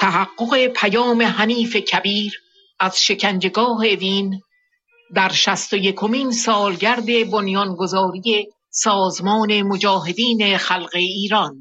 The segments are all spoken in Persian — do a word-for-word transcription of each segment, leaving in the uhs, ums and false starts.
تحقق پیام حنیف کبیر از شکنجهگاه اوین در شصت و یکمین سالگرد بنیانگذاری سازمان مجاهدین خلق ایران.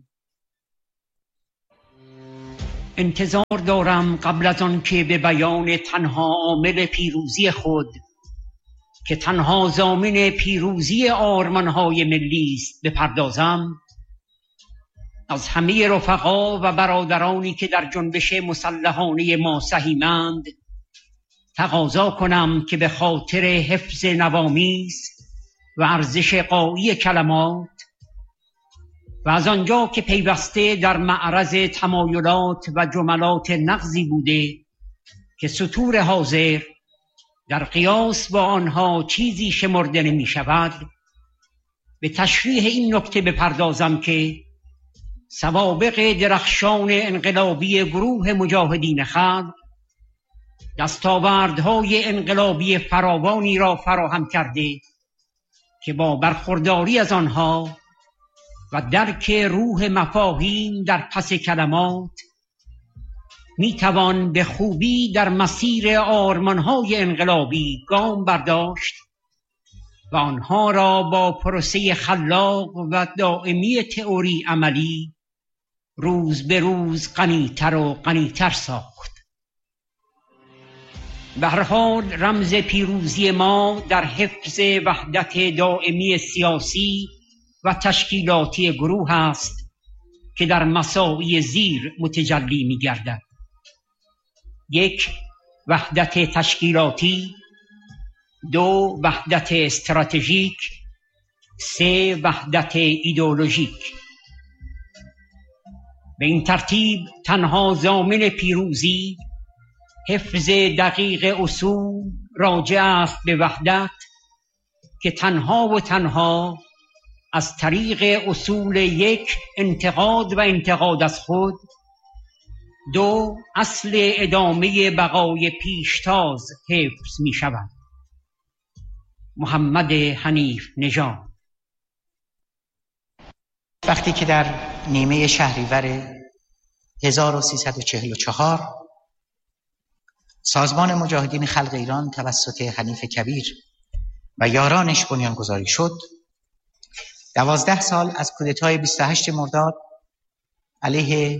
انتظار دارم قبل از آن که به بیان تنها عامل پیروزی خود که تنها ضامن پیروزی آرمان‌های ملی است بپردازم، از همه رفقا و برادرانی که در جنبش مسلحانه ما سهیمند تقاضا کنم که به خاطر حفظ نوامیس و ارزش غایی کلمات و از آنجا که پیوسته در معرض تمایلات و جملات نقضی بوده که سطور حاضر در قیاس با آنها چیزی شمرده نمی شود، به تشریح این نکته بپردازم که سوابق درخشان انقلابی گروه مجاهدین خلق دستاوردهای انقلابی فراوانی را فراهم کرده که با برخورداری از آنها و درک روح مفاهیم در پس کلمات می توان به خوبی در مسیر آرمانهای انقلابی گام برداشت و آنها را با پروسه خلاق و دائمی تئوری عملی روز به روز غنی‌تر و غنی‌تر ساخت. به هر حال رمز پیروزی ما در حفظ وحدت دائمی سیاسی و تشکیلاتی گروه است که در مساعی زیر متجلی می گردد. یک، وحدت تشکیلاتی. دو، وحدت استراتژیک. سه، وحدت ایدئولوژیک. به این ترتیب تنها ضامن پیروزی حفظ دقیق اصول راجع است به وحدت که تنها و تنها از طریق اصول یک، انتقاد و انتقاد از خود. دو، اصل ادامه بقای پیشتاز حفظ می شود. محمد حنیف نژاد. وقتی که در نیمه شهریور هزار و سیصد و چهل و چهار سازمان مجاهدین خلق ایران توسط حنیف کبیر و یارانش بنیانگذاری شد، دوازده سال از کودتای بیست و هشتم مرداد علیه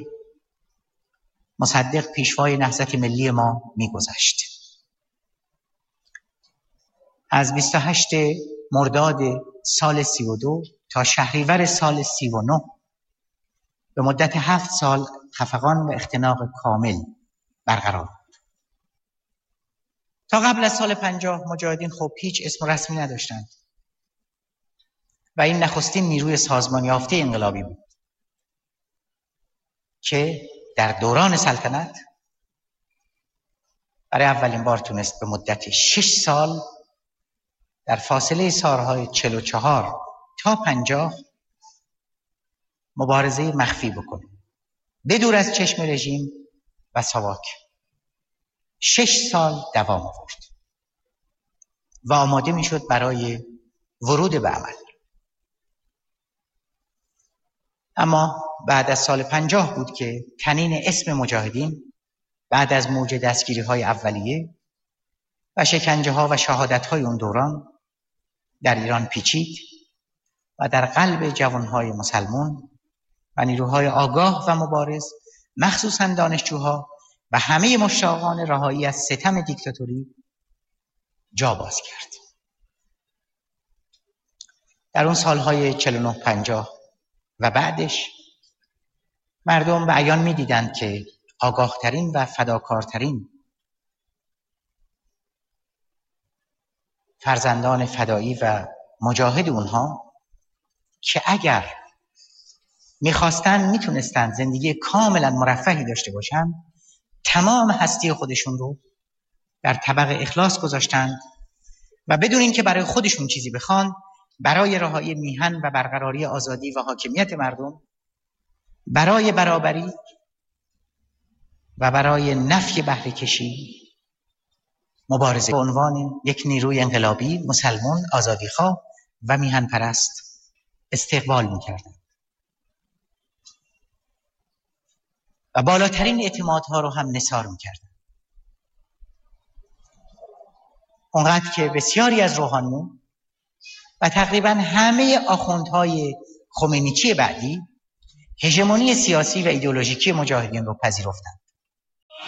مصدق پیشوای نهضت ملی ما می‌گذشت. از بیست و هشتم مرداد سال سی و دو تا شهریور سال سی و نه به مدت هفت سال خفقان و اختناق کامل برقرار بود. تا قبل از سال پنجاه مجاهدین خب هیچ اسم رسمی نداشتند و این نخستین نیروی سازمان یافته انقلابی بود که در دوران سلطنت برای اولین بار تونست به مدت شش سال در فاصله سالهای چهل و چهار تا پنجاه مبارزه مخفی بکنه، بدور از چشم رژیم و ساواک. شش سال دوام آورد و آماده میشد برای ورود به عمل. اما بعد از سال پنجاه بود که طنین اسم مجاهدین بعد از موج دستگیری های اولیه و شکنجه ها و شهادت های اون دوران در ایران پیچید و در قلب جوان های مسلمان و نیروهای آگاه و مبارز، مخصوصا دانشجوها و همه مشتاقان رهایی از ستم دیکتاتوری جا باز کرد. در اون سالهای چهل و نه پنجاه و بعدش مردم به عیان می دیدند که آگاهترین و فداکارترین فرزندان فدایی و مجاهد اونها که اگر میخواستن میتونستن زندگی کاملا مرفهی داشته باشن، تمام هستی خودشون رو در طبق اخلاص گذاشتند و بدون اینکه برای خودشون چیزی بخوان، برای رهایی میهن و برقراری آزادی و حاکمیت مردم، برای برابری و برای نفی بهره کشی مبارزه به عنوان یک نیروی انقلابی مسلمان آزادیخواه و میهن پرست استقبال میکردند. و بالاترین اعتمادها رو هم نثار میکردن. اونقدر که بسیاری از روحانیون و تقریبا همه آخوندهای خمینیچی بعدی هژمونی سیاسی و ایدئولوژیکی مجاهدین رو پذیرفتند.